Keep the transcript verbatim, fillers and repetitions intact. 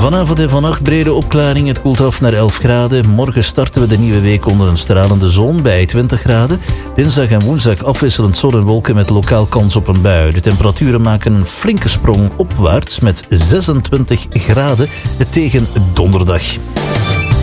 Vanavond en vannacht brede opklaring. Het koelt af naar elf graden. Morgen starten we de nieuwe week onder een stralende zon bij twintig graden. Dinsdag en woensdag afwisselend zon en wolken met lokaal kans op een bui. De temperaturen maken een flinke sprong opwaarts met zesentwintig graden tegen donderdag.